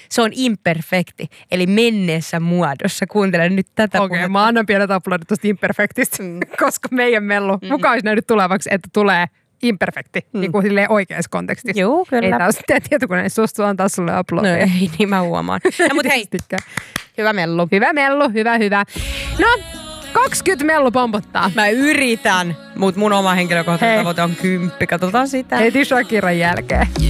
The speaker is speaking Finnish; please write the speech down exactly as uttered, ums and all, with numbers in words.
Se on imperfekti, eli menneessä muodossa. Kuuntele nyt tätä Okei, okay, mä annan pienet aplodit tuosta imperfektistä, mm. koska meidän mellu mm. mukaan olisi nähnyt tulevaksi, että tulee imperfekti, mm. niin kuin silleen oikeassa kontekstissa. Joo, kyllä. Ei taas tee tietokoneen suostu antaa sulle aplodia. No ei, niin mä huomaan. No, mutta hei, hyvä mellu. Hyvä mellu, hyvä, hyvä. No, kaksikymmentä mellu pompottaa. Mä yritän, mutta mun oma henkilökohtainen tavoite on kymppi. Katsotaan sitä. Heti Shakiran jälkeen.